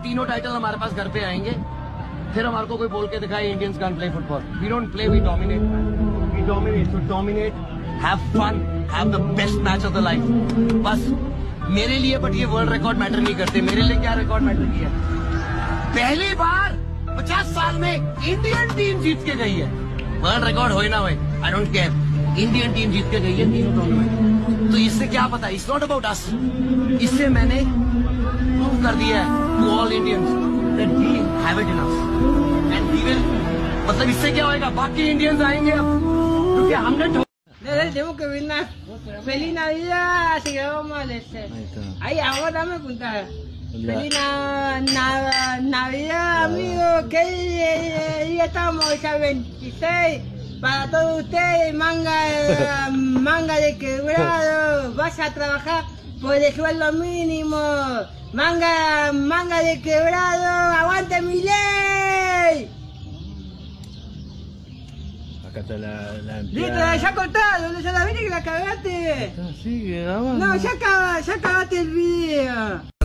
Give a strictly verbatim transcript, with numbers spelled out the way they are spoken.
तीनों टाइटल हमारे पास घर पे आएंगे, फिर हमारे को कोई बोल के दिखाए Indians can play football. We don't play, we dominate. We dominate. So dominate, have fun, have the best match of the life. बस मेरे लिए बट ये वर्ल्ड रिकॉर्ड मैटर नहीं करते. मेरे लिए क्या रिकॉर्ड मैटर किया? पहली बार पचास साल में इंडियन टीम जीत के गई है. वर्ल्ड रिकॉर्ड हो ना हो, I don't care. Indian team जीत के गई है तीनों टूर्नामेंट. तो इससे क्या पता? It's not about us. इससे मैंने प्रूव कर दिया है to all Indians that we have it in us and we will. मतलब इससे क्या होएगा? बाकी इंडियंस आएंगे अब, क्योंकि हमने Tenemos que brindar. Feliz Navidad, así que vamos a leche. Ahí, ahora dame punta. Feliz na, na, Navidad, amigos, que eh, ya estamos ya veintiséis. Para todos ustedes, manga, manga de quebrado, vas a trabajar por el sueldo mínimo. Manga, manga de quebrado, aguante mi ley. Acá está la, la Listo, ya cortado, ya la viste que la cagaste. Sí, que grabando. No, ya, acaba, ya acabaste el video.